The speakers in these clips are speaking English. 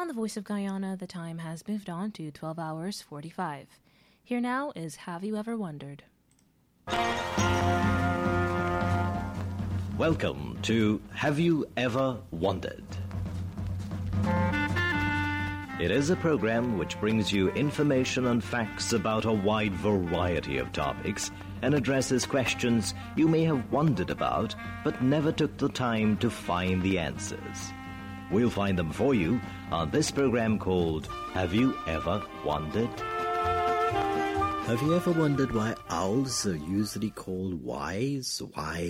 On the Voice of Guyana, the time has moved on to 12 hours 45. Here now is Have You Ever Wondered? Welcome to Have You Ever Wondered? It is a program which brings you information and facts about a wide variety of topics and addresses questions you may have wondered about but never took the time to find the answers. We'll find them for you on this program called Have You Ever Wondered? Have you ever wondered why owls are usually called wise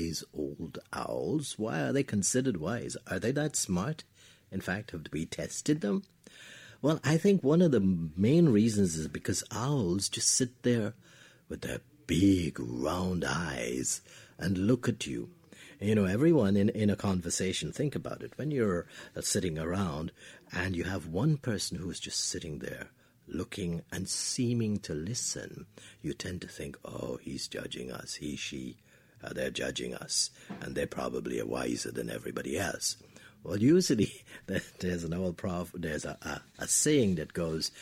old owls? Why are they considered wise? Are they that smart? In fact, have we tested them? Well, I think one of the main reasons is because owls just sit there with their big round eyes and look at you. You know, everyone in a conversation, think about it. When you're sitting around and you have one person who is just sitting there looking and seeming to listen, you tend to think, oh, he's judging us, he, she, they're judging us, and they're probably wiser than everybody else. Well, usually there's an old there's a saying that goes,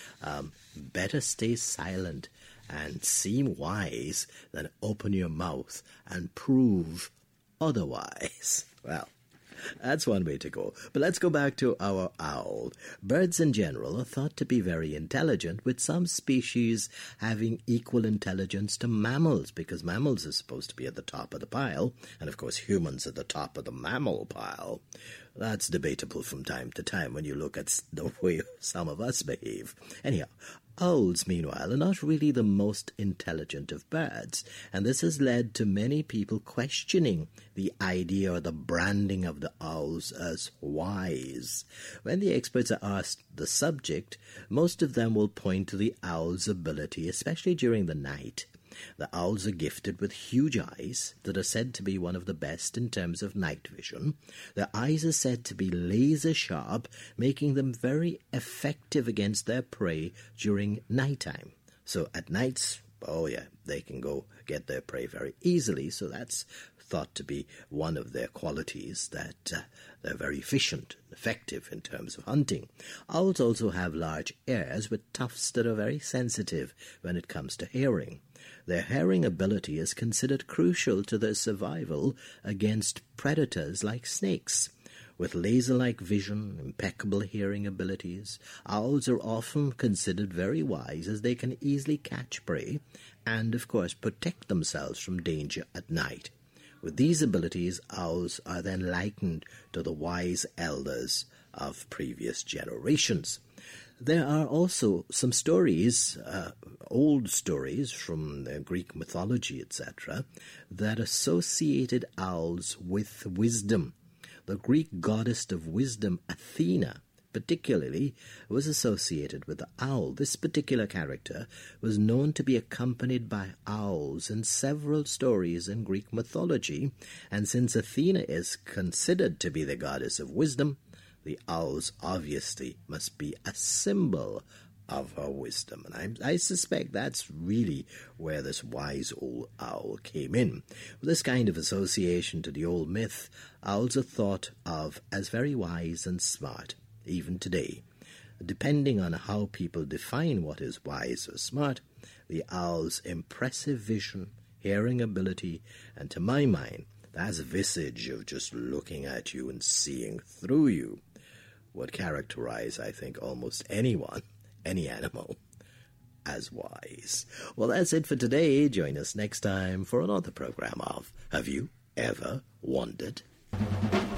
better stay silent and seem wise than open your mouth and prove otherwise. Well, that's one way to go. But let's go back to our owl. Birds in general are thought to be very intelligent, with some species having equal intelligence to mammals, because mammals are supposed to be at the top of the pile, and of course humans at the top of the mammal pile. That's debatable from time to time when you look at the way some of us behave. Anyhow, owls, meanwhile, are not really the most intelligent of birds, and this has led to many people questioning the idea or the branding of the owls as wise. When the experts are asked the subject, most of them will point to the owl's ability, especially during the night. The owls are gifted with huge eyes that are said to be one of the best in terms of night vision. Their eyes are said to be laser sharp, making them very effective against their prey during nighttime. So at nights, oh yeah, they can go get their prey very easily, so that's thought to be one of their qualities, that they're very efficient and effective in terms of hunting. Owls also have large ears with tufts that are very sensitive when it comes to hearing. Their hearing ability is considered crucial to their survival against predators like snakes. With laser-like vision, impeccable hearing abilities, owls are often considered very wise, as they can easily catch prey and, of course, protect themselves from danger at night. With these abilities, owls are then likened to the wise elders of previous generations. There are also some stories, old stories from Greek mythology, etc., that associated owls with wisdom. The Greek goddess of wisdom, Athena, particularly, was associated with the owl. This particular character was known to be accompanied by owls in several stories in Greek mythology, and since Athena is considered to be the goddess of wisdom, the owls obviously must be a symbol of her wisdom. And I suspect that's really where this wise old owl came in. With this kind of association to the old myth, owls are thought of as very wise and smart, even today. Depending on how people define what is wise or smart, the owl's impressive vision, hearing ability, and to my mind, that visage of just looking at you and seeing through you, would characterize, I think, almost anyone, any animal, as wise. Well, that's it for today. Join us next time for another program of Have You Ever Wondered?